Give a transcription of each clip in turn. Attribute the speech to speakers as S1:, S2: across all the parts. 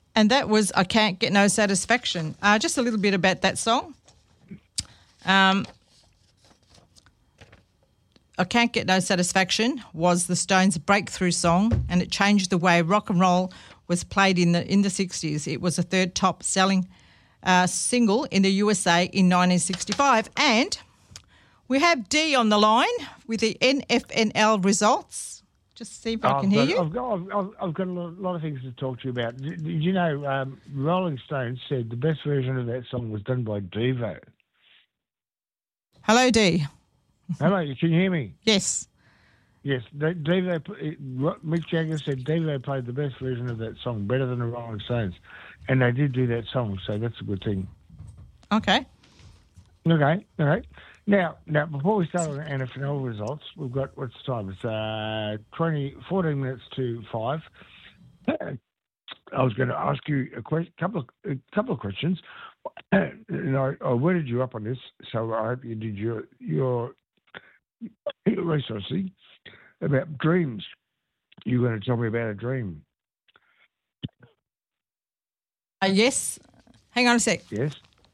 S1: And that was I Can't Get No Satisfaction. Just a little bit about that song. I Can't Get No Satisfaction was the Stones' breakthrough song, and it changed the way rock and roll was played in the 60s. It was the third top selling single in the USA in 1965. And we have Dee on the line with the NFNL results. Just see if I can hear you.
S2: I've got a lot of things to talk to you about. Did you know Rolling Stones said the best version of that song was done by Devo?
S1: Hello, Dee.
S2: Hello, can you hear me?
S1: Yes.
S2: Yes, Devo. Mick Jagger said Devo played the best version of that song, better than the Rolling Stones, and they did do that song, so that's a good thing.
S1: Okay.
S2: Okay. Now, before we start on the NFL results, we've got, what's the time? It's 14 minutes to 5. I was going to ask you a couple of questions, and I worded you up on this, so I hope you did your researching about dreams. You're going to tell me about a dream.
S1: Yes. Hang on a sec.
S2: Yes.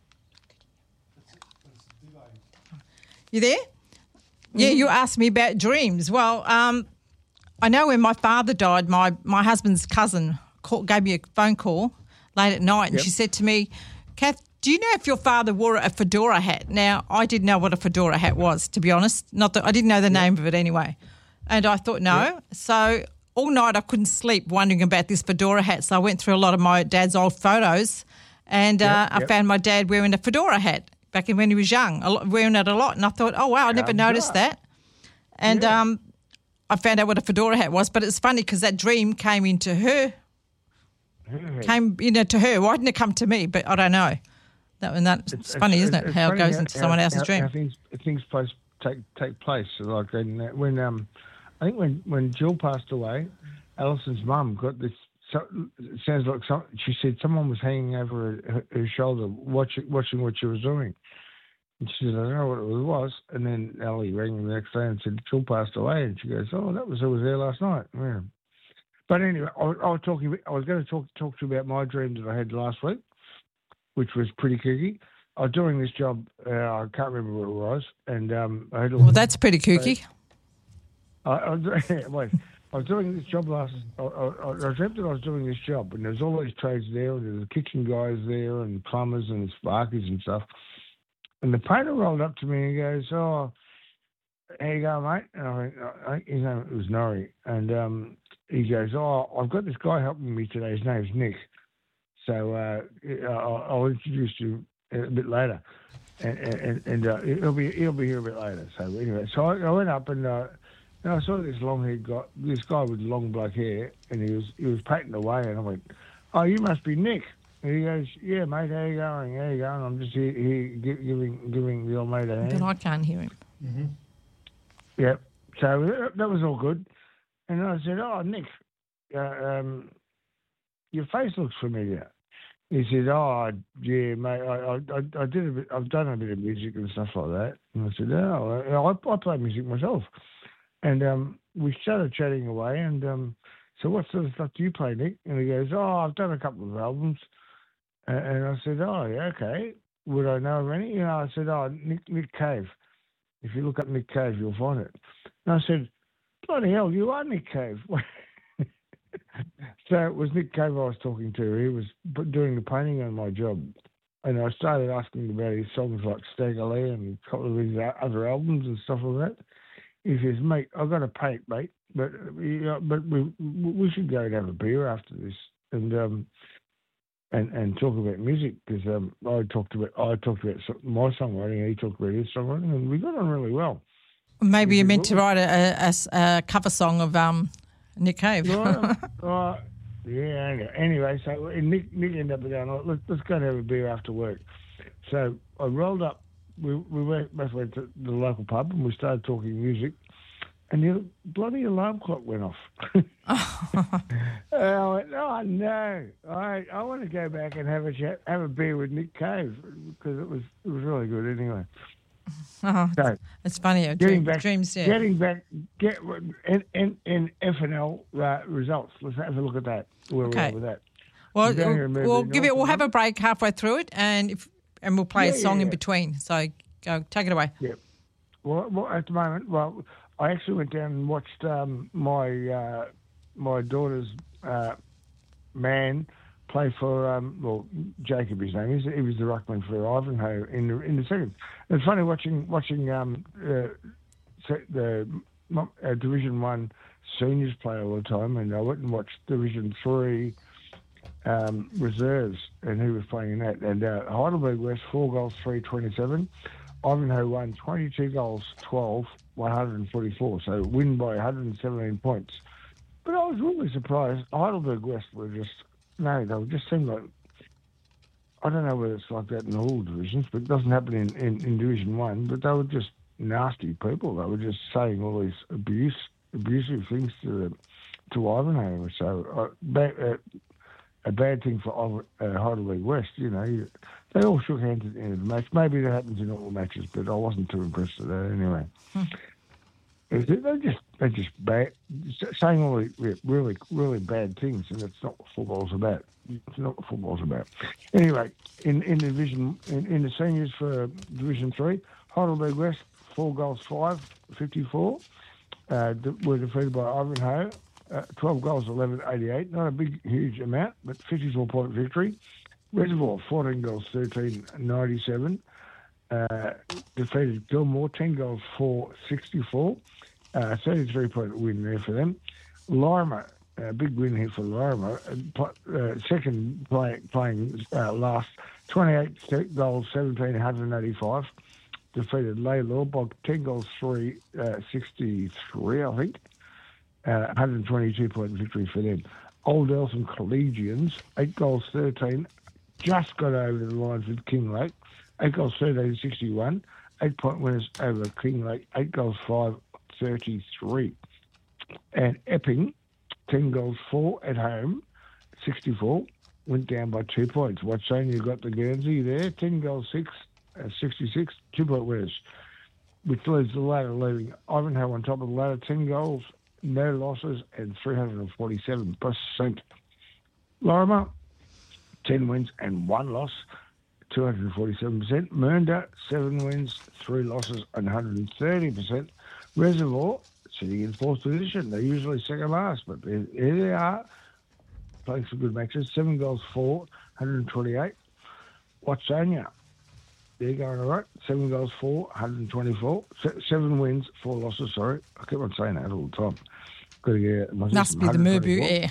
S1: You there? Yeah, you asked me about dreams. Well, I know when my father died, my husband's cousin gave me a phone call late at night, and she said to me, Kath, do you know if your father wore a fedora hat? Now, I didn't know what a fedora hat was, to be honest. Not that I didn't know the name of it anyway. And I thought, no. Yep. So all night I couldn't sleep wondering about this fedora hat. So I went through a lot of my dad's old photos, and I found my dad wearing a fedora hat back when he was young, wearing it a lot. And I thought, oh, wow, I never noticed that. And I found out what a fedora hat was. But it's funny because that dream came into her. To her. Why didn't it come to me? But I don't know. It's funny, isn't it? How it goes into someone else's dream.
S2: How things take place. Like when I think when Jill passed away, Alison's mum got this. It sounds like she said someone was hanging over her shoulder, watching what she was doing. And she said, I don't know what it was. And then Ali rang me the next day and said, Jill passed away. And she goes, oh, that was who was there last night. Yeah. But anyway, I was going to talk to you about my dream that I had last week, which was pretty kooky. I was doing this job, I can't remember what it was, and I had
S1: well, that's pretty kooky.
S2: I was doing this job I dreamt that I was doing this job, and there's all these trades there, and there's the kitchen guys there, and plumbers and sparkies and stuff. And the painter rolled up to me and he goes, oh, how you going, mate? And I think his name was Norrie. And he goes, oh, I've got this guy helping me today. His name's Nick. So I'll introduce you a bit later. And he'll be here a bit later. So anyway, so I went up and I saw this long-haired guy, this guy with long black hair, and he was painting away, and I went, oh, you must be Nick. And he goes, yeah, mate, how you going? I'm just here giving the old mate a hand.
S1: But I can't hear him.
S2: Mm-hmm. Yep. So that was all good. And I said, oh, Nick, your face looks familiar. He said, oh, yeah, mate, I've done a bit of music and stuff like that. And I said, oh, I play music myself. And we started chatting away, and so what sort of stuff do you play, Nick? And he goes, oh, I've done a couple of albums. And I said, oh, yeah, okay. Would I know of any? I said, oh, Nick Cave. If you look up Nick Cave, you'll find it. And I said, bloody hell, you are Nick Cave. So it was Nick Cave I was talking to. He was doing the painting on my job. And I started asking about his songs like Stagger Lee and a couple of his other albums and stuff like that. He says, mate, I've got to paint, mate, but we should go and have a beer after this and talk about music, because I talked about my songwriting and he talked about his songwriting, and we got on really well.
S1: Maybe you meant to write a cover song of Nick Cave.
S2: Yeah. Anyway, so Nick ended up going, let's go and have a beer after work. So I rolled up. We both went to the local pub and we started talking music, and the bloody alarm clock went off. And I went, oh no! I want to go back and have a chat, have a beer with Nick Cave, because it was really good anyway.
S1: Oh, so, it's funny. Dreams. Yeah.
S2: Getting back, in FNL results. Let's have a look at that. Where we are with that.
S1: Well,
S2: I'm going to movie
S1: we'll have a break halfway through it, and we'll play a song in
S2: yeah.
S1: between. So go, take it away.
S2: Yeah. Well, at the moment, I actually went down and watched my daughter's man play for Jacob. His name is. He was the ruckman for Ivanhoe in the second. It's funny watching the Division 1 seniors play all the time, and I went and watched Division 3 reserves, and he was playing in that. And Heidelberg West 4 goals 3-27. Ivanhoe won 22 goals 12 144. So win by 117 points. But I was really surprised. Heidelberg West were just they just seemed like, I don't know whether it's like that in all divisions, but it doesn't happen in Division 1. But they were just nasty people. They were just saying all these abusive things to Ivanhoe. So a bad thing for Heidelberg West. They all shook hands at the end of the match. Maybe that happens in all matches, but I wasn't too impressed with that anyway. They're just bad, saying all the really, really bad things, and that's not what football's about. It's not what football's about. Anyway, in the seniors for Division 3, Heidelberg West 4 goals 54. Were defeated by Ivanhoe 12 goals 11-88. Not a big, huge amount, but 54-point victory. Reservoir 14 goals 13-97. Defeated Gilmore 10 goals 4-64. 33-point win there for them. Lorimer, big win here for Lorimer. Second playing last, 28 goals 17-185. Defeated Laylaw by 10 goals 3-63, I think. 122-point victory for them. Old Eltham Collegians, 8 goals 13, just got over the lines with Kinglake. 8 goals 13-61. 8-point winners over Kinglake, 8 goals 5-33. And Epping, 10 goals 4 at home, 64, went down by 2 points. What's saying you've got the Guernsey there, 10 goals 6, 66, 2-point winners, which leaves the ladder leaving Ivanhoe on top of the ladder, 10 goals, no losses, and 347%. Lorimer, 10 wins and 1 loss, 247%. Mernda, 7 wins, 3 losses, and 130%. Reservoir, sitting in 4th position. They're usually second last, but here they are, playing some good matches. 7 goals 4, 128. Watsonia, they're going all right. 7 goals 4, 124. 7 wins, 4 losses, sorry. I keep on saying that all the time. Got to get
S1: must be the Murbu air.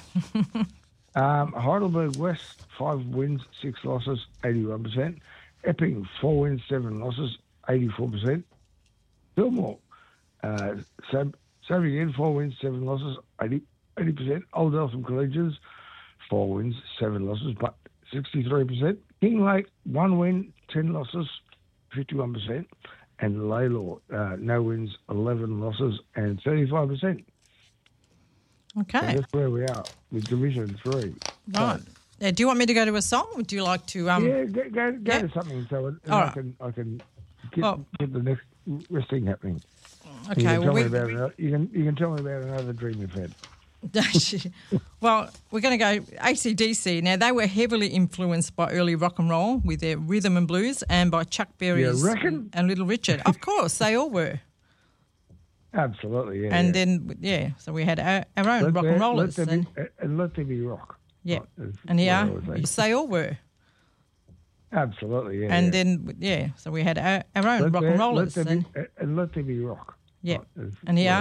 S2: Heidelberg West, 5 wins, 6 losses, 81%. Epping, 4 wins, 7 losses, 84%. Fillmore, same again, 4 wins, 7 losses, 80%. Old Eltham Collegians, 4 wins, 7 losses, but 63%. Kinglake, 1 win, 10 losses, 51%. And Laylaw, no wins, 11 losses, and 35%.
S1: Okay.
S2: So that's where we are with Division 3.
S1: Right. Do you want me to go to a song, or do you like to?
S2: Go to something so I can get the next thing happening.
S1: Okay.
S2: You can tell me about another dream you've had.
S1: Well, we're going to go AC/DC. Now, they were heavily influenced by early rock and roll with their rhythm and blues, and by Chuck Berry and Little Richard. Of course, they all were.
S2: Absolutely, yeah.
S1: And then, so we had our own rock and rollers.
S2: And let there be rock.
S1: Yeah.
S2: Right,
S1: and yeah, yes, they all were.
S2: Absolutely, yeah.
S1: And then, so we had our own rock and rollers.
S2: And let there be rock.
S1: Yeah.
S2: Right,
S1: and yeah.